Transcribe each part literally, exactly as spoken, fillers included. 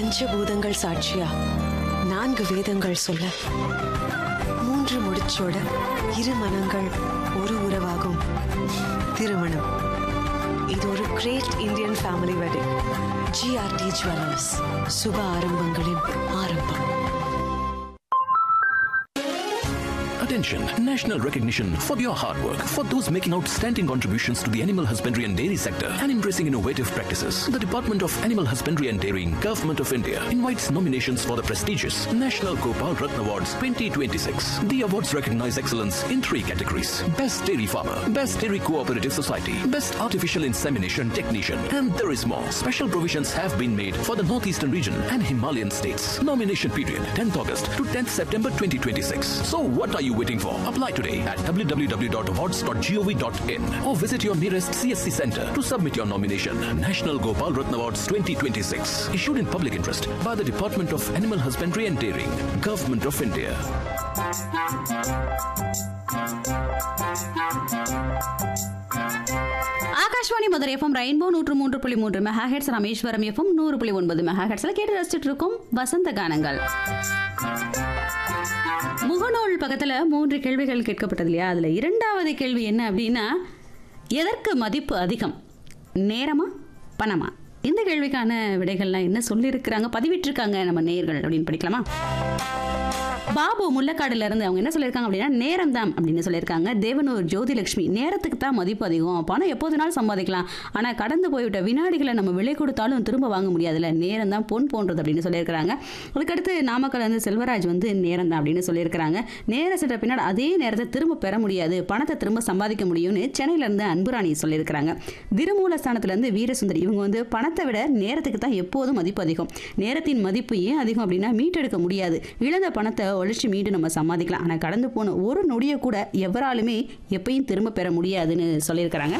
பஞ்சபூதங்கள் சாட்சியா நான்கு வேதங்கள் சொல்ல மூன்று முடிச்சோட இரு மனங்கள் ஒரு உறவாகும் திருமணம். இது ஒரு great Indian family wedding. GRT jewellers, சுப ஆரம்பங்களின் ஆரம்பம். Attention, national recognition for your hard work. For those making outstanding contributions to the animal husbandry and dairy sector and embracing innovative practices, the Department of Animal Husbandry and Dairying, Government of India invites nominations for the prestigious National Gopal Ratna Awards twenty twenty-six. The awards recognize excellence in three categories: Best Dairy Farmer, Best Dairy Cooperative Society, Best Artificial Insemination Technician, and there is more. Special provisions have been made for the Northeastern region and Himalayan states. Nomination period tenth August to tenth September twenty twenty-six. So what are you waiting for? Apply today at w w w dot awards dot gov dot in or visit your nearest C S C center to submit your nomination. National Gopal Ratna Awards twenty twenty-six, issued in public interest by the Department of Animal Husbandry and Dairying, Government of India. Akashvani Madurai FM rainbow நூற்று மூன்று புள்ளி மூன்று mega hertz, Rameswaram FM நூறு புள்ளி ஒன்பது mega ஹெர்ட்ஸ்ல கேட்டு ரசிச்சுட்டு இருக்கும் வசந்த கானங்கள். முகநூல் பக்கத்துல மூன்று கேள்விகள் கேட்கப்பட்டது இல்லையா? அதுல இரண்டாவது கேள்வி என்ன அப்படின்னா, எதற்கு மதிப்பு அதிகம், நேரமா பணமா? இந்த கேள்விக்கான விடைகள்லாம் என்ன சொல்லியிருக்கிறாங்க, பதிவிட்டிருக்காங்க நம்ம நேயர்கள் அப்படின்னு படிக்கலாமா? பாபு முள்ளக்காடுல இருந்து அவங்க என்ன சொல்லியிருக்காங்க அப்படின்னா, நேரம் தான் அப்படின்னு சொல்லியிருக்காங்க. தேவனூர் ஜோதிலட்சுமி, நேரத்துக்கு தான் மதிப்பு அதிகம், பணம் எப்போதுனாலும் சம்பாதிக்கலாம், ஆனால் கடந்து போய்விட்ட வினாடிகளை நம்ம விலை கொடுத்தாலும் திரும்ப வாங்க முடியாதுல்ல, நேரம் தான் பொன் போன்றது அப்படின்னு சொல்லியிருக்கிறாங்க. அதுக்கடுத்து நாமக்கல் வந்து செல்வராஜ் வந்து நேரம் தான் அப்படின்னு சொல்லியிருக்கிறாங்க. நேரம் சென்ற பின்னாடி அதே நேரத்தை திரும்ப பெற முடியாது, பணத்தை திரும்ப சம்பாதிக்க முடியும்னு சென்னையிலேருந்து அன்புராணி சொல்லியிருக்கிறாங்க. திருமூலஸ்தானத்துலேருந்து வீரசுந்தரி, இவங்க வந்து பணத்தை விட நேரத்துக்கு தான் எப்போதும் மதிப்பு அதிகம், நேரத்தின் மதிப்பு ஏன் அதிகம் அப்படின்னா மீட்டெடுக்க முடியாது, இழந்த பணத்தை ஒழிச்சு மீண்டும் நம்ம சம்பாதிக்கலாம், ஆனால் கடந்து போன ஒரு நொடியை கூட எவராலுமே எப்பயும் திரும்ப பெற முடியாதுன்னு சொல்லியிருக்கிறாங்க.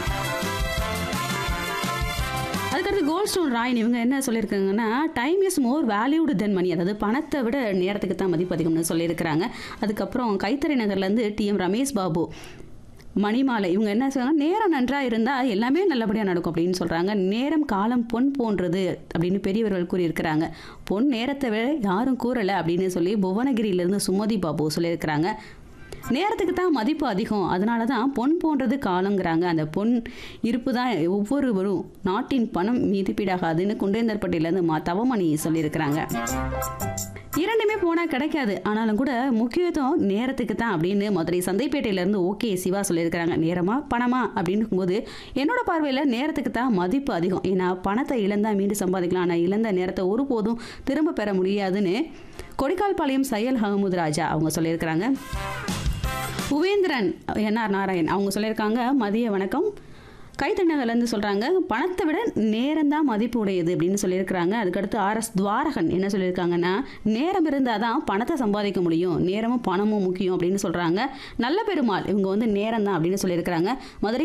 அதுக்கடுத்து கோல்ட் ஸ்டோன் ராயன் இவங்க என்ன சொல்லியிருக்காங்கன்னா, டைம் இஸ் மோர் வேல்யூடு தென் மணி, அதாவது பணத்தை விட நேரத்துக்கு தான் மதிப்பு அதிகம்னு சொல்லியிருக்கிறாங்க. அதுக்கப்புறம் கைத்தறி நகர்லேருந்து டி எம் ரமேஷ் பாபு மணிமாலை இவங்க என்ன சொல்றாங்க, நேரம் நன்றாக இருந்தால் எல்லாமே நல்லபடியாக நடக்கும் அப்படின்னு சொல்கிறாங்க. நேரம் காலம் பொன் போன்றது அப்படின்னு பெரியவர்கள் கூறியிருக்கிறாங்க. பொன் நேரத்தை விட யாரும் கூறலை அப்படின்னு சொல்லி புவனகிரியிலேருந்து சுமதி பாபு சொல்லியிருக்கிறாங்க. நேரத்துக்கு தான் மதிப்பு அதிகம், அதனால தான் பொன் போன்றது காலங்கிறாங்க. அந்த பொன் இருப்பு தான் ஒவ்வொருவரும் நாட்டின் பணம் மீதிப்பீடாகாதுன்னு குண்டேந்தர்பட்டியிலேருந்து மா தவமணி சொல்லியிருக்கிறாங்க. இரண்டுமே போனால் கிடைக்காது, ஆனாலும் கூட முக்கியத்துவம் நேரத்துக்கு தான் அப்படின்னு மதுரை சந்தைப்பேட்டையிலேருந்து ஓகே சிவா சொல்லியிருக்கிறாங்க. நேரமா பணமா அப்படின்னு போது என்னோட பார்வையில் நேரத்துக்கு தான் மதிப்பு அதிகம், ஏன்னா பணத்தை இழந்தால் மீண்டும் சம்பாதிக்கலாம், ஆனால் இழந்த நேரத்தை ஒருபோதும் திரும்ப பெற முடியாதுன்னு கொடிக்கால்பாளையம் சையல் அகமது ராஜா அவங்க சொல்லியிருக்கிறாங்க. உவேந்திரன் என் ஆர் நாராயண் அவங்க சொல்லியிருக்காங்க, மதிய வணக்கம். கைத்தண்ணகர்லேருந்து சொல்கிறாங்க, பணத்தை விட நேரம் தான் மதிப்பு உடையது அப்படின்னு சொல்லியிருக்கிறாங்க. அதுக்கடுத்து ஆர் எஸ் துவாரகன் என்ன சொல்லியிருக்காங்கன்னா, நேரம் இருந்தால் தான் பணத்தை சம்பாதிக்க முடியும், நேரமும் பணமும் முக்கியம் அப்படின்னு சொல்கிறாங்க. நல்ல பெருமாள் இவங்க வந்து நேரம் தான் அப்படின்னு சொல்லியிருக்கிறாங்க. மதுரை